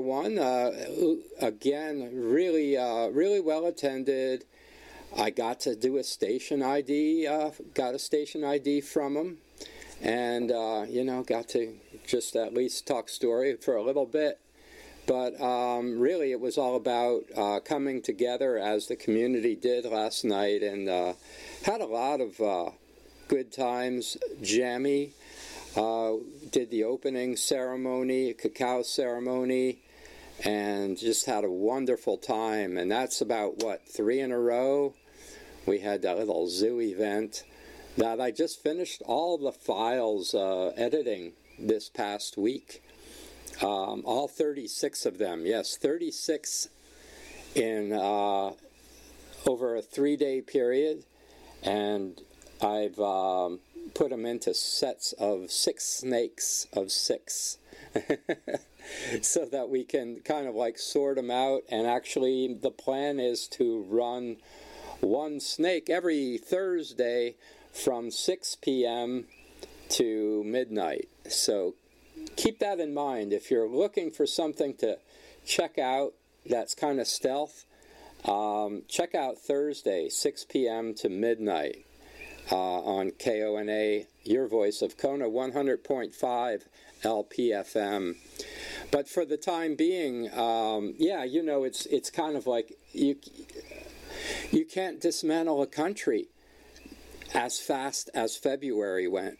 one. Again, really well attended. I got to do a station ID, got a station ID from them, and, got to just at least talk story for a little bit. But really, it was all about coming together as the community did last night, and had a lot of good times. Jammy did the opening ceremony, cacao ceremony, and just had a wonderful time. And that's about, 3 in a row? We had that little zoo event that I just finished all the files editing this past week. All 36 of them, yes, 36 in over a 3-day period. And I've put them into sets of 6 snakes of 6. So that we can kind of like sort them out. And actually the plan is to run one snake every Thursday from 6 p.m. to midnight. So keep that in mind. If you're looking for something to check out that's kind of stealth, check out Thursday, 6 p.m. to midnight on KONA, your voice of Kona, 100.5 LPFM. But for the time being, it's kind of like you can't dismantle a country as fast as February went.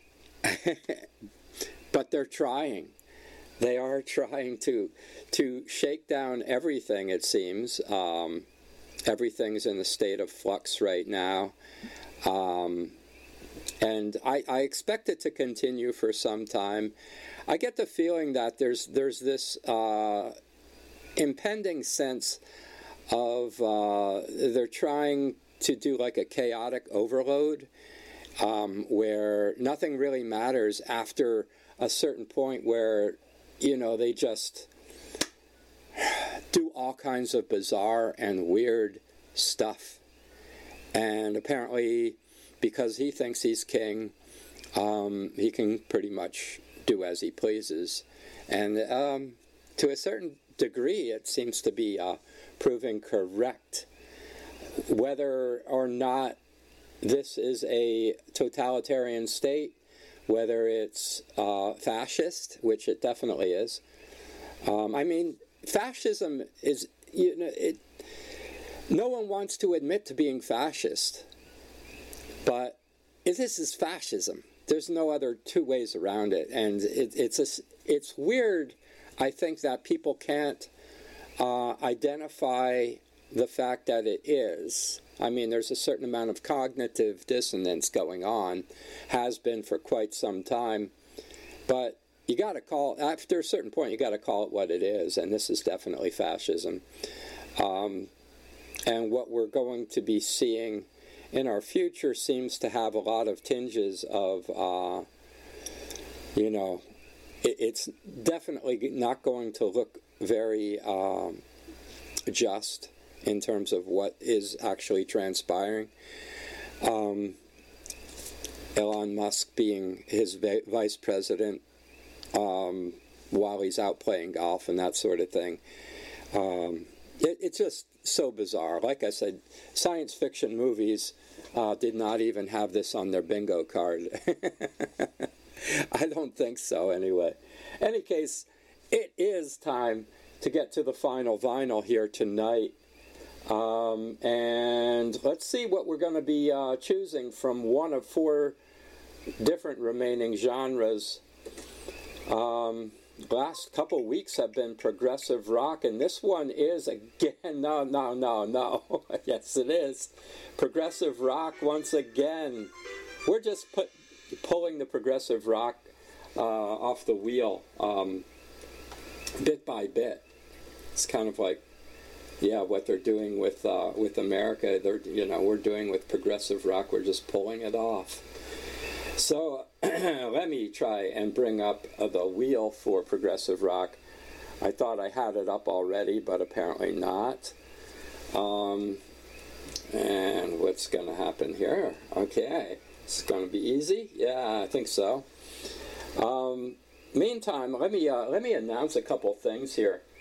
But they're trying. They are trying to shake down everything, it seems. Everything's in a state of flux right now. And I expect it to continue for some time. I get the feeling that there's this impending sense of they're trying to do like a chaotic overload, where nothing really matters after a certain point, where they just do all kinds of bizarre and weird stuff. And apparently, because he thinks he's king, he can pretty much do as he pleases. And to a certain degree, it seems to be proving correct. Whether or not this is a totalitarian state, whether it's fascist, which it definitely is. Fascism is, no one wants to admit to being fascist, but this is fascism. There's no other two ways around it, and it's weird, I think, that people can't identify the fact that it is. There's a certain amount of cognitive dissonance going on, has been for quite some time, but you got to call, after a certain point, you got to call it what it is, and this is definitely fascism. And what we're going to be seeing in our future seems to have a lot of tinges of, it's definitely not going to look very just in terms of what is actually transpiring. Elon Musk being his vice president while he's out playing golf and that sort of thing. It's just so bizarre. Like I said, science fiction movies did not even have this on their bingo card. I don't think so, anyway. Any case, it is time to get to the final vinyl here tonight. And let's see what we're going to be choosing from one of 4 different remaining genres. Last couple weeks have been progressive rock, and this one is, again, no. Yes, it is. Progressive rock once again. We're just pulling the progressive rock off the wheel bit by bit. It's kind of like, what they're doing with America. We're doing with progressive rock. We're just pulling it off. So let me try and bring up the wheel for progressive rock. I thought I had it up already, but apparently not. And what's going to happen here? Okay, it's going to be easy. Yeah, I think so. Meantime, let me announce a couple things here.